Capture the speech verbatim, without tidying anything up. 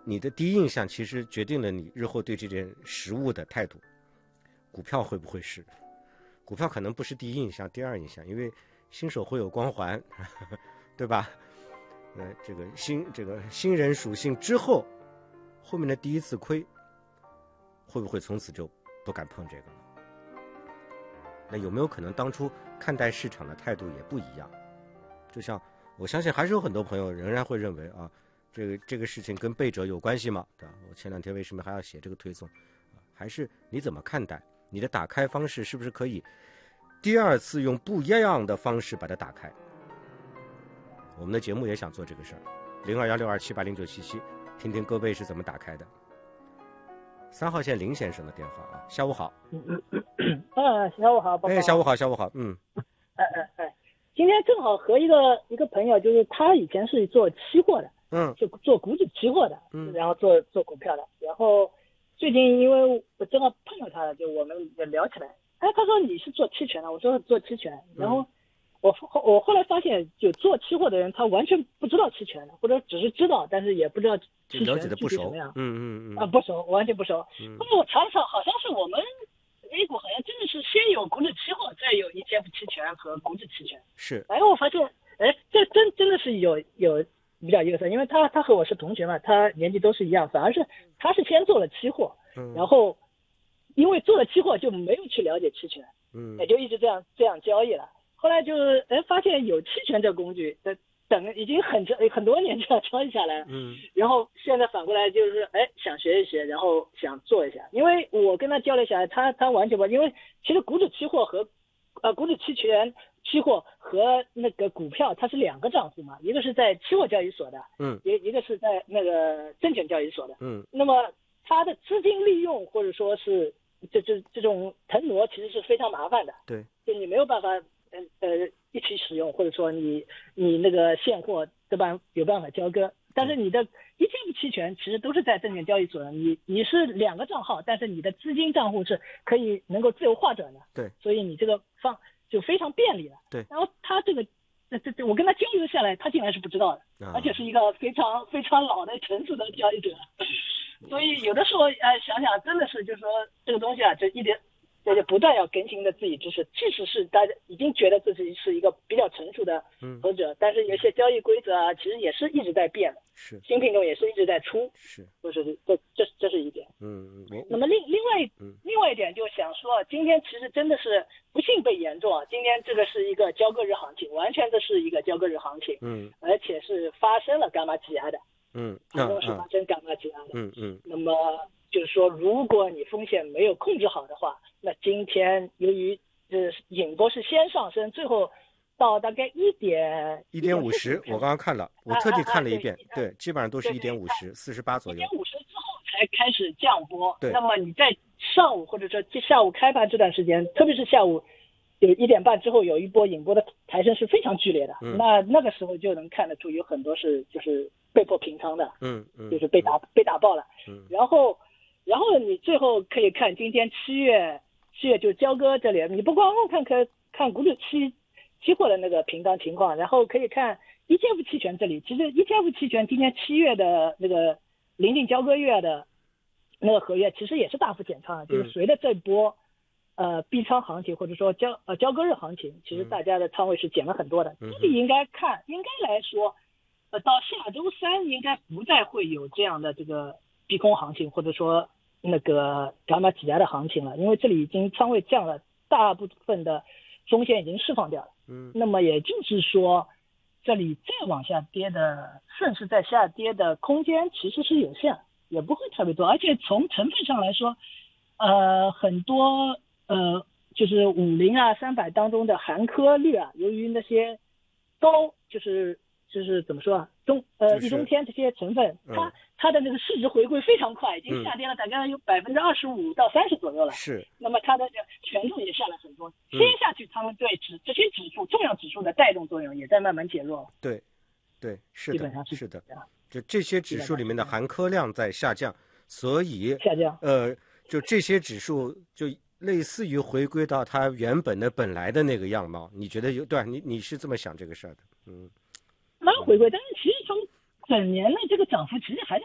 你的第一印象其实决定了你日后对这件实物的态度。股票会不会是？股票可能不是第一印象、第二印象，因为新手会有光环，呵呵对吧？呃，这个新这个新人属性之后，后面的第一次亏，会不会从此就不敢碰这个了？那有没有可能当初看待市场的态度也不一样？就像我相信还是有很多朋友仍然会认为啊，这个这个事情跟背者有关系吗？对吧？我前两天为什么还要写这个推送？还是你怎么看待？你的打开方式是不是可以第二次用不一样的方式把它打开？我们的节目也想做这个事儿，零二幺六二七八零九七七，听听各位是怎么打开的。三号线林先生的电话啊，下午好。 啊，下午好， 哎，下午好，下午好，嗯， 哎哎哎，今天正好和一个一个朋友，就是他以前是做期货的， 嗯， 就做股指期货的， 嗯， 然后做做股票的，然后最近因为我正好碰到他了，就我们也聊起来。哎，他说你是做期权的，我说做期权，然后我我后来发现，就做期货的人他完全不知道期权的，或者只是知道，但是也不知道期权具体什么样。 嗯嗯嗯。 啊，不熟，完全不熟。 嗯。 后来我查了查，好像是我们 A 股好像真的是先有股指期货，再有 E T F 期权和股指期权。 是。 哎，我发现，哎，这真真的是有有比较意思，因为他他和我是同学嘛，他年纪都是一样，反而是他是先做了期货， 嗯，然后因为做了期货就没有去了解期权， 嗯， 也就一直这样这样交易了。后来就是哎发现有期权这个工具，等已经很很多年这样交易下来， 嗯， 然后现在反过来就是哎想学一学，然后想做一下。因为我跟他交流下来，他他完全不，因为其实股指期货和呃股指期权期货和那个股票它是两个账户嘛，一个是在期货交易所的， 嗯， 一一个是在那个证券交易所的， 嗯， 那么它的资金利用或者说是这这这种腾挪其实是非常麻烦的， 对， 就你没有办法呃呃一起使用，或者说你你那个现货对吧有办法交割，但是你的 E T F 期权其实都是在证券交易所的，你你是两个账号，但是你的资金账户是可以能够自由划转的， 对， 所以你这个放就非常便利了， 对。 然后他这个这这我跟他交流下来，他竟然是不知道的， 啊、 而且是一个非常非常老的成熟的交易者，所以有的时候呃想想真的是就是说这个东西啊，就一点。这就不断要更新的自己知识，即使是大家已经觉得自己是一个比较成熟的投资者，嗯、但是有些交易规则啊，其实也是一直在变的， 是新品种也是一直在出， 是， 就是这这这是一点。 嗯， 那么另另外、 嗯、 另外一点就想说，今天其实真的是不幸被严重啊，今天这个是一个交割日行情，完全这是一个交割日行情， 嗯， 而且是发生了伽马挤压的， 嗯， 盘中是发生伽马挤压的， 嗯嗯， 那么就是说，如果你风险没有控制好的话，那今天由于呃引波是先上升，最后到大概一点一点五十，我刚刚看了，我特地看了一遍， 啊啊啊对，基本上都是一点五十，四十八左右。 一点五十之后才开始降波， 对。 那么你在上午或者说下午开盘这段时间，特别是下午有一点半之后有一波引波的抬升是非常剧烈的， 嗯、 那那个时候就能看得出有很多是就是被迫平仓的， 嗯嗯， 就是被打、嗯、被打爆了， 嗯， 然后。然后你最后可以看今天七月七月就交割这里，你不光看看看股指期期货的那个平仓情况，然后可以看 E T F 期权这里，其实 E T F 期权今天七月的那个临近交割月的那个合约其实也是大幅减仓的，就是随着这波呃逼仓行情或者说交呃交割日行情，其实大家的仓位是减了很多的， 嗯、 这里应该看应该来说呃到下周三应该不再会有这样的这个逼空行情或者说那个伽马挤压的行情了，因为这里已经仓位降了，大部分的风险已经释放掉了。 嗯， 那么也就是说，这里再往下跌的，顺势再下跌的空间其实是有限，也不会特别多。而且从成分上来说，呃，很多呃，就是五零啊、三百当中的含科率啊，由于那些高，就是就是怎么说啊，中呃易中天这些成分， 嗯、 它。它的那个市值回归非常快，已经下跌了大概有百分之二十五到三十左右了。 是。 那么它的权重也下来很多，先下去，他们对指这些指数重要指数的带动作用也在慢慢减弱。 对，对，是的， 基本上是是的。就这些指数里面的含科量在下降，所以下降。 呃，就这些指数就类似于回归到它原本的本来的那个样貌。你觉得有对吧？你你是这么想这个事儿的？嗯。 慢慢回归，但是其实从整年的这个涨幅其实还是